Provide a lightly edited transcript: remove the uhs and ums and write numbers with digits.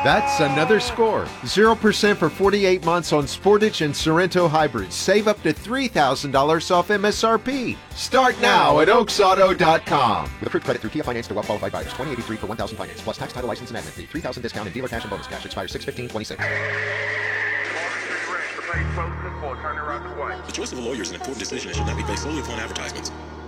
That's another score. 0% for 48 months on Sportage and Sorento hybrids. Save up to $3,000 off MSRP. Start now at oaksauto.com. With approved credit through Kia Finance to well-qualified buyers. 2083 for 1000 finance. Plus tax, title, license, and admin fee. 3000 discount and dealer cash and bonus cash. Expires 6/15/26. The choice of a lawyer is an important decision and should not be based solely upon advertisements.